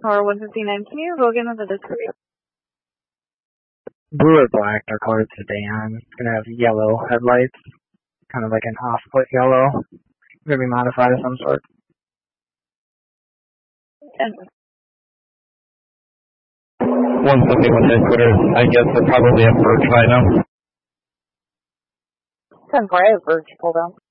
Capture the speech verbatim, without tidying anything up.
Or one fifty-nine, can you go again with the description? Blue or black, they're colored sedan. It's going to have yellow headlights, kind of like an off-put yellow. Going to be modified of some sort. ten. one seventy-one headquarters, I guess they're probably a Birch right now. ten four, I have Birch pulled down.